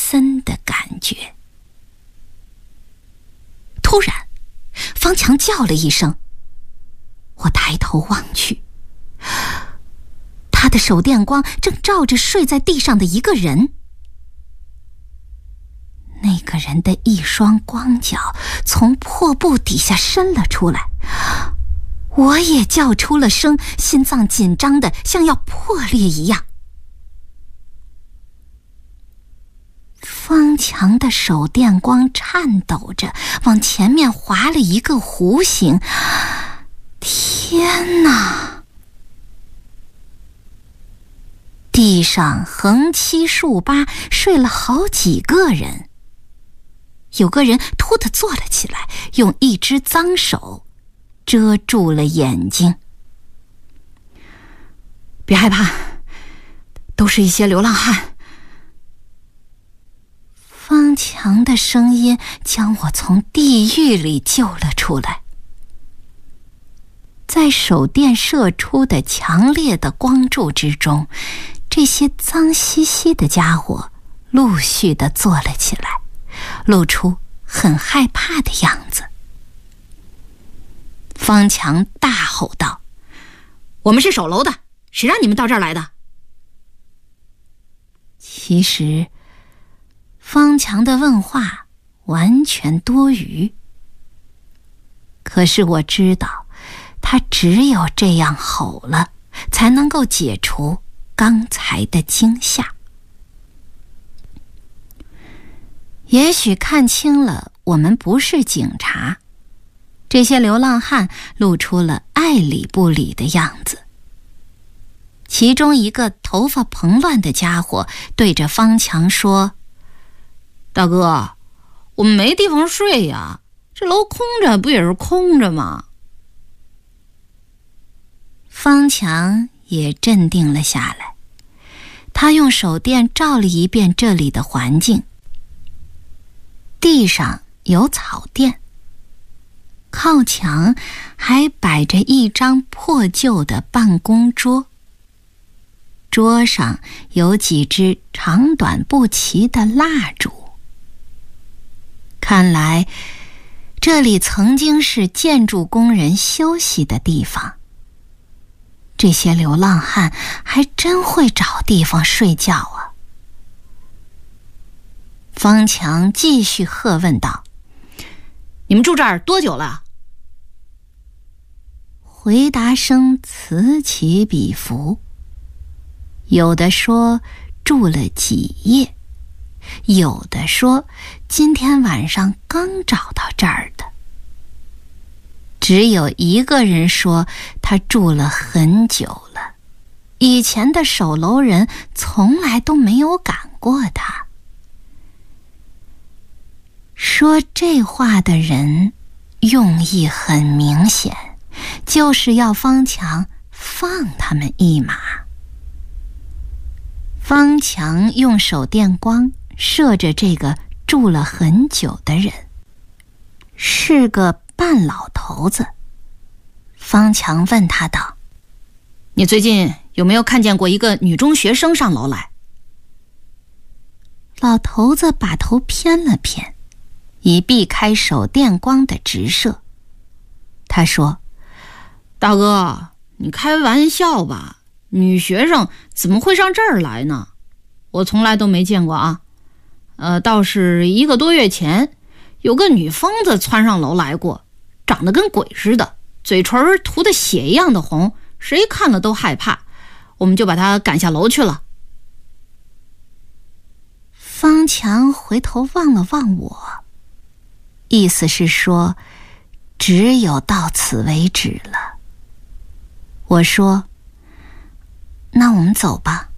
森的感觉。突然，方强叫了一声，我抬头望去，他的手电光正照着睡在地上的一个人。那个人的一双光脚从破布底下伸了出来，我也叫出了声，心脏紧张的像要破裂一样。方强的手电光颤抖着往前面划了一个弧形。天哪！地上横七竖八睡了好几个人。有个人突地坐了起来，用一只脏手遮住了眼睛。 别害怕，都是一些流浪汉。 方强的声音将我从地狱里救了出来。在手电射出的强烈的光柱之中，这些脏兮兮的家伙陆续地坐了起来，露出很害怕的样子。方强大吼道：“ 我们是守楼的，谁让你们到这儿来的？” 其实方强的问话完全多余，可是我知道他只有这样吼了，才能够解除刚才的惊吓。也许看清了我们不是警察，这些流浪汉露出了爱理不理的样子。其中一个头发蓬乱的家伙对着方强说：“ 大哥，我们没地方睡呀，这楼空着不也是空着吗？” 方强也镇定了下来，他用手电照了一遍这里的环境。地上有草垫，靠墙还摆着一张破旧的办公桌，桌上有几支长短不齐的蜡烛。看来这里曾经是建筑工人休息的地方。这些流浪汉还真会找地方睡觉啊！方强继续喝问道：“ 你们住这儿多久了？” 回答声此起彼伏，有的说住了几夜，有的说今天晚上刚找到这儿的。只有一个人说他住了很久了，以前的守楼人从来都没有赶过他。说这话的人用意很明显，就是要方强放他们一马。方强用手电光射着这个住了很久的人，是个半老头子。方强问他道：“ 你最近有没有看见过一个女中学生上楼来？” 老头子把头偏了偏，以避开手电光的直射。他说：“ 大哥，你开玩笑吧？女学生怎么会上这儿来呢？我从来都没见过啊。倒是1个多月前，有个女疯子窜上楼来过，长得跟鬼似的，嘴唇涂得血一样的红，谁看了都害怕，我们就把她赶下楼去了。” 方强回头望了望我，意思是说只有到此为止了。我说：“那我们走吧。”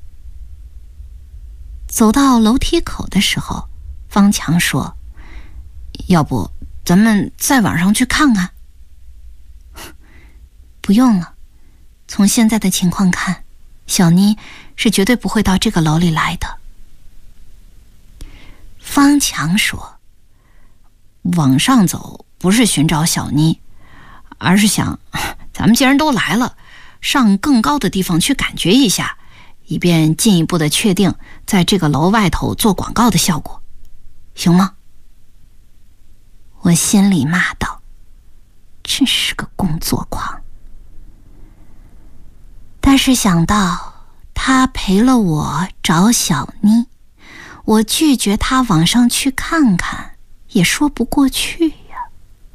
走到楼梯口的时候，方强说：“ 要不咱们再晚上去看看？” 不用了，从现在的情况看，小妮是绝对不会到这个楼里来的。方强说：“ 往上走不是寻找小妮，而是想，咱们既然都来了，上更高的地方去感觉一下， 以便进一步的确定在这个楼外头做广告的效果，行吗？我心里骂道，真是个工作狂。但是想到他陪了我找小妮，我拒绝他往上去看看也说不过去呀。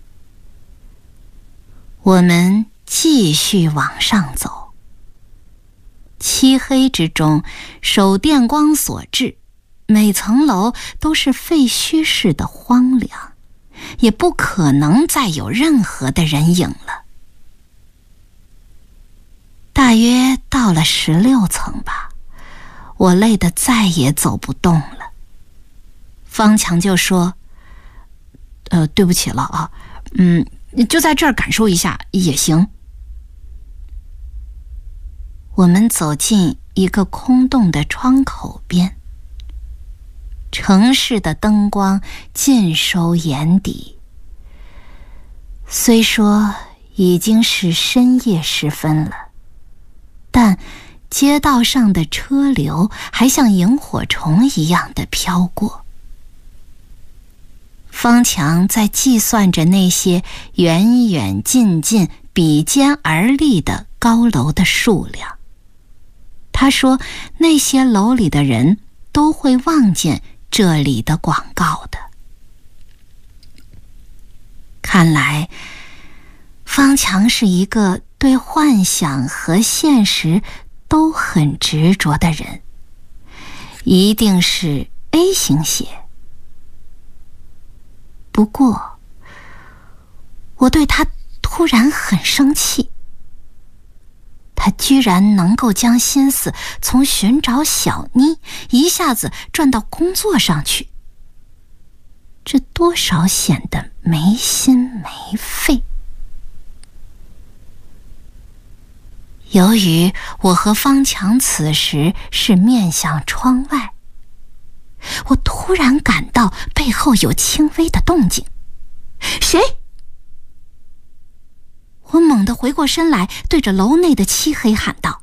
我们继续往上走，漆黑之中，手电光所致，每层楼都是废墟似的荒凉，也不可能再有任何的人影了。大约到了16层吧，我累得再也走不动了。方强就说：对不起了啊，就在这儿感受一下也行。我们走进一个空洞的窗口边，城市的灯光尽收眼底。虽说已经是深夜时分了，但街道上的车流还像萤火虫一样的飘过。方强在计算着那些远远近近比肩而立的高楼的数量。他说那些楼里的人都会望见这里的广告的。看来方强是一个对幻想和现实都很执着的人，一定是 A 型血。不过我对他突然很生气，他居然能够将心思从寻找小妮一下子转到工作上去，这多少显得没心没肺。由于我和方强此时是面向窗外，我突然感到背后有轻微的动静。谁？我猛地回过身来，对着楼内的漆黑喊道。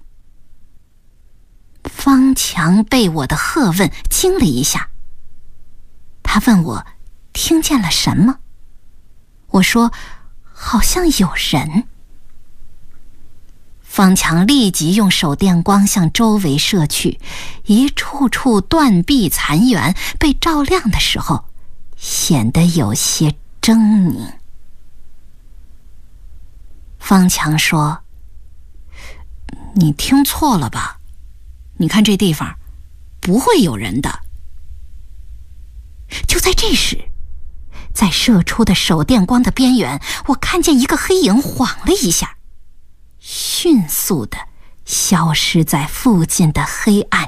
方强被我的喝问惊了一下，他问我听见了什么。我说好像有人。方强立即用手电光向周围射去，一处处断壁残垣被照亮的时候，显得有些狰狞。方强说：你听错了吧？你看这地方不会有人的。就在这时，在射出的手电光的边缘，我看见一个黑影晃了一下，迅速地消失在附近的黑暗